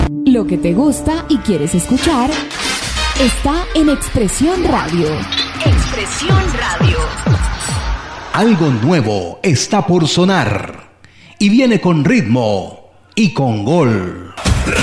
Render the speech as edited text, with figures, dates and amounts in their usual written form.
Lo que te gusta y quieres escuchar está en Expresión Radio. Expresión Radio. Algo nuevo está por sonar y viene con ritmo y con gol.